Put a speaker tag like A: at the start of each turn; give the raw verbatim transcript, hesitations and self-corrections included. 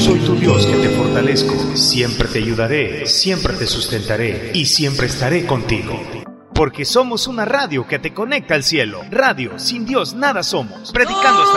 A: soy tu Dios que te fortalezco. Siempre te ayudaré, siempre te sustentaré y siempre estaré contigo. Porque somos una radio que te conecta al cielo. Radio, sin Dios nada somos. Predicando esta